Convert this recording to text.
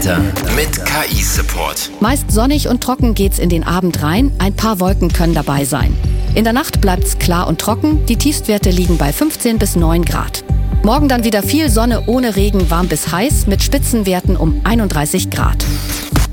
Wetter mit KI-Support. Meist sonnig und trocken geht's in den Abend rein. Ein paar Wolken können dabei sein. In der Nacht bleibt's klar und trocken. Die Tiefstwerte liegen bei 15 bis 9 Grad. Morgen dann wieder viel Sonne ohne Regen, warm bis heiß mit Spitzenwerten um 31 Grad.